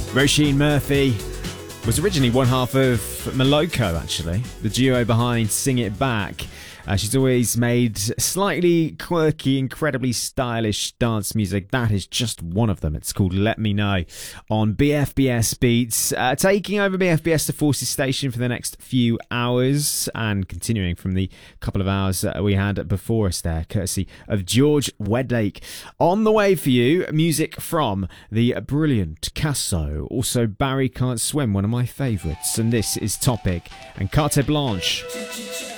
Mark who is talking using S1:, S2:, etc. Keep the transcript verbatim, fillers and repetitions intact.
S1: Roisin Murphy was originally one half of Moloko, actually, the duo behind Sing It Back. Uh, she's always made slightly quirky, incredibly stylish dance music. That is just one of them. It's called Let Me Know on B F B S Beats. Uh, taking over B F B S to Forces Station for the next few hours and continuing from the couple of hours that we had before us there, courtesy of George Wedake. On the way for you, music from the brilliant Casso. Also, Barry Can't Swim, one of my favourites. And this is Topic and Carte Blanche.